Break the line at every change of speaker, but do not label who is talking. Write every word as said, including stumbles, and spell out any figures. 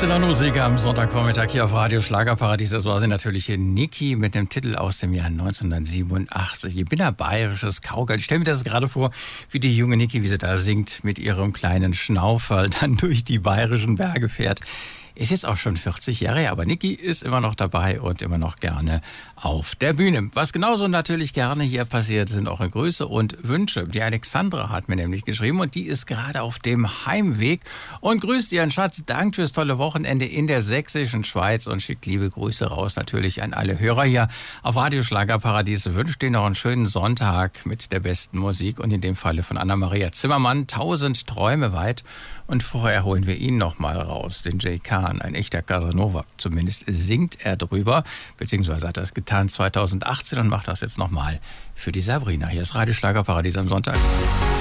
Stiller Musik am Sonntagvormittag hier auf Radio Schlagerparadies. Das war sie natürlich Niki mit dem Titel aus dem Jahr neunzehnhundertsiebenundachtzig. Ich bin ein bayerisches Cowgirl. Ich stelle mir das gerade vor, wie die junge Niki, wie sie da singt, mit ihrem kleinen Schnauferl dann durch die bayerischen Berge fährt. Ist jetzt auch schon vierzig Jahre, aber Niki ist immer noch dabei und immer noch gerne auf der Bühne. Was genauso natürlich gerne hier passiert, sind auch Grüße und Wünsche. Die Alexandra hat mir nämlich geschrieben und die ist gerade auf dem Heimweg und grüßt ihren Schatz, dankt fürs tolle Wochenende in der sächsischen Schweiz und schickt liebe Grüße raus natürlich an alle Hörer hier auf Radio Schlagerparadies. Wünscht ihnen noch einen schönen Sonntag mit der besten Musik und in dem Falle von Anna-Maria Zimmermann, Tausend Träume weit. Und vorher holen wir ihn noch mal raus, den Jay Kahn, ein echter Casanova. Zumindest singt er drüber, beziehungsweise hat er es getan zweitausendachtzehn und macht das jetzt noch mal für die Sabrina. Hier ist Radio Schlagerparadies am Sonntag.